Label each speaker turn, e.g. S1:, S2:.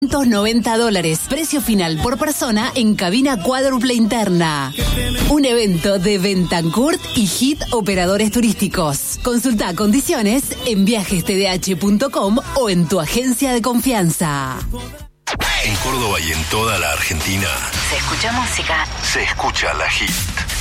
S1: $590. Precio final por persona en cabina cuádruple interna. Un evento de Bentancourt y Hit Operadores Turísticos. Consulta condiciones en viajestdh.com o en tu agencia de confianza.
S2: En Córdoba y en toda la Argentina
S3: se escucha música.
S2: Se escucha la Hit.